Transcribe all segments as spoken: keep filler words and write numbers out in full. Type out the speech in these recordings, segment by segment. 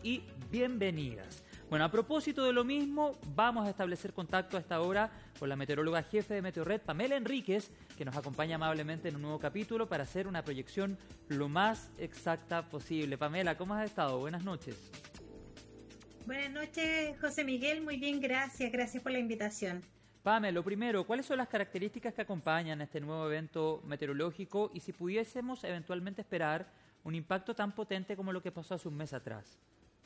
y bienvenidas. Bueno, a propósito de lo mismo, vamos a establecer contacto a esta hora con la meteoróloga jefe de Meteorred, Pamela Enríquez, que nos acompaña amablemente en un nuevo capítulo para hacer una proyección lo más exacta posible. Pamela, ¿cómo has estado? Buenas noches. Buenas noches, José Miguel. Muy bien, gracias. Gracias por la invitación. Pame, lo primero, ¿cuáles son las características que acompañan este nuevo evento meteorológico y si pudiésemos eventualmente esperar un impacto tan potente como lo que pasó hace un mes atrás?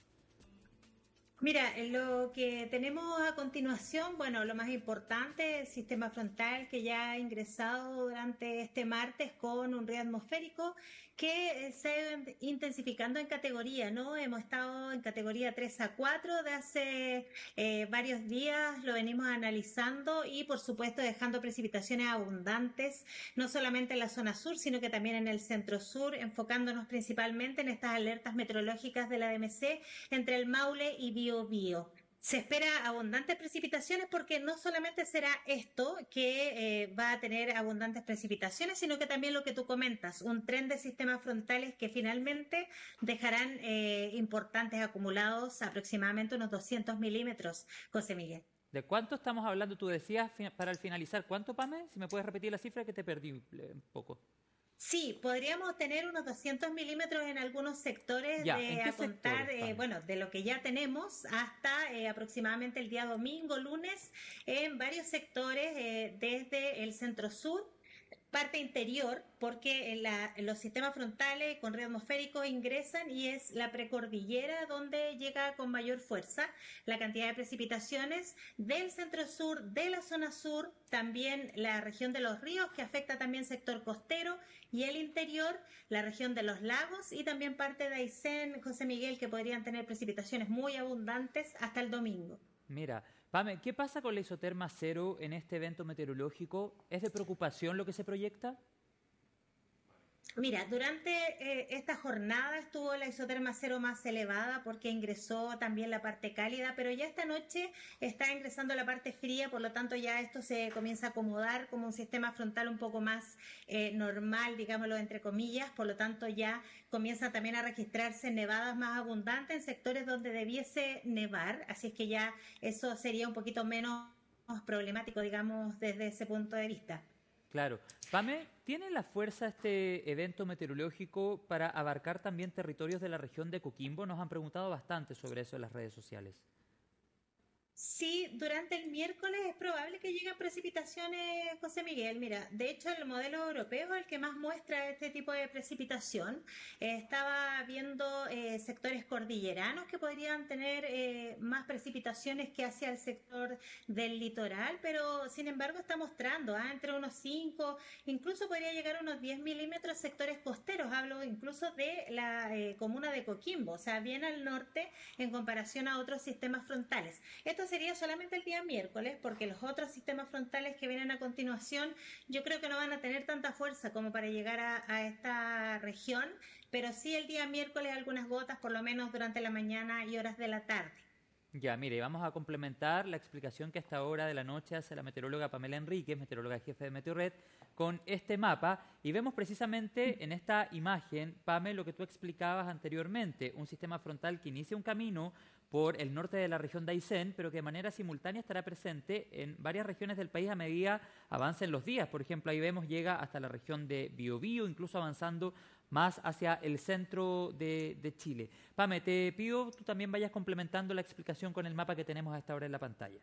Mira, lo que tenemos a continuación, bueno, lo más importante, el sistema frontal que ya ha ingresado durante este martes con un río atmosférico que se ha ido intensificando en categoría, ¿no? Hemos estado en categoría tres a cuatro de hace eh, varios días, lo venimos analizando y por supuesto dejando precipitaciones abundantes, no solamente en la zona sur, sino que también en el centro sur, enfocándonos principalmente en estas alertas meteorológicas de la D M C entre el Maule y Biobío. Bio. Se espera abundantes precipitaciones porque no solamente será esto que eh, va a tener abundantes precipitaciones, sino que también lo que tú comentas, un tren de sistemas frontales que finalmente dejarán eh, importantes acumulados, aproximadamente unos doscientos milímetros, José Miguel. ¿De cuánto estamos hablando? Tú decías para el finalizar, ¿cuánto, Pame? Si me puedes repetir la cifra que te perdí un poco. Sí, podríamos tener unos doscientos milímetros en algunos sectores Ya, de ¿en qué apuntar, sectores, eh, Pame? bueno, de lo que ya tenemos hasta eh, aproximadamente el día domingo, lunes, en varios sectores eh, desde el centro sur, parte interior, porque en la, en los sistemas frontales con río atmosférico ingresan y es la precordillera donde llega con mayor fuerza la cantidad de precipitaciones del centro sur, de la zona sur, también la región de los ríos que afecta también sector costero y el interior, la región de los lagos y también parte de Aysén, José Miguel, que podrían tener precipitaciones muy abundantes hasta el domingo. Mira, Pame, ¿qué pasa con la isoterma cero en este evento meteorológico? ¿Es de preocupación lo que se proyecta? Mira, durante eh, esta jornada estuvo la isoterma cero más elevada porque ingresó también la parte cálida, pero ya esta noche está ingresando la parte fría, por lo tanto ya esto se comienza a acomodar como un sistema frontal un poco más eh, normal, digámoslo entre comillas, por lo tanto ya comienza también a registrarse nevadas más abundantes en sectores donde debiese nevar, así es que ya eso sería un poquito menos problemático, digamos, desde ese punto de vista. Claro. Pame, ¿tiene la fuerza este evento meteorológico para abarcar también territorios de la región de Coquimbo? Nos han preguntado bastante sobre eso en las redes sociales. Sí, durante el miércoles es probable que lleguen precipitaciones, José Miguel. Mira, de hecho el modelo europeo es el que más muestra este tipo de precipitación. Eh, estaba viendo eh, sectores cordilleranos que podrían tener eh, más precipitaciones que hacia el sector del litoral, pero sin embargo está mostrando ¿ah? entre unos cinco, incluso podría llegar a unos diez milímetros sectores costeros. Hablo incluso de la eh, comuna de Coquimbo, o sea, bien al norte en comparación a otros sistemas frontales. Esto sería solamente el día miércoles, porque los otros sistemas frontales que vienen a continuación yo creo que no van a tener tanta fuerza como para llegar a, a esta región, pero sí el día miércoles algunas gotas, por lo menos durante la mañana y horas de la tarde. Ya, mire, vamos a complementar la explicación que a esta hora de la noche hace la meteoróloga Pamela Enríquez, meteoróloga jefe de Meteorred, con este mapa y vemos precisamente en esta imagen, Pame, lo que tú explicabas anteriormente, un sistema frontal que inicia un camino por el norte de la región de Aysén, pero que de manera simultánea estará presente en varias regiones del país a medida avancen los días. Por ejemplo, ahí vemos llega hasta la región de Biobío, incluso avanzando más hacia el centro de, de Chile. Pame, te pido tú también vayas complementando la explicación con el mapa que tenemos a esta hora en la pantalla.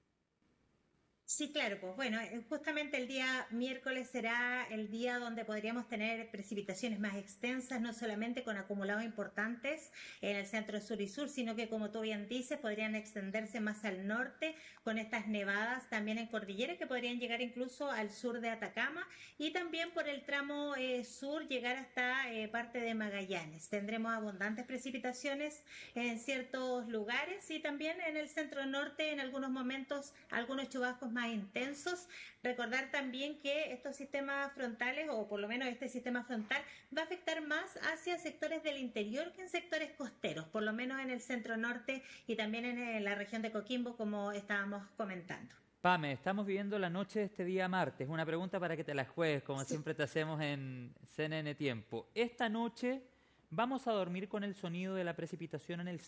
Sí, claro, pues bueno, eh, justamente el día miércoles será el día donde podríamos tener precipitaciones más extensas, no solamente con acumulados importantes en el centro sur y sur, sino que como tú bien dices, podrían extenderse más al norte con estas nevadas también en cordillera que podrían llegar incluso al sur de Atacama y también por el tramo eh, sur llegar hasta eh, parte de Magallanes. Tendremos abundantes precipitaciones en ciertos lugares y también en el centro norte en algunos momentos algunos chubascos más intensos. Recordar también que estos sistemas frontales, o por lo menos este sistema frontal, va a afectar más hacia sectores del interior que en sectores costeros, por lo menos en el centro norte y también en la región de Coquimbo, como estábamos comentando. Pame, estamos viviendo la noche de este día martes. Una pregunta para que te la juegues, como Sí. siempre te hacemos en C N N Tiempo. Esta noche vamos a dormir con el sonido de la precipitación en el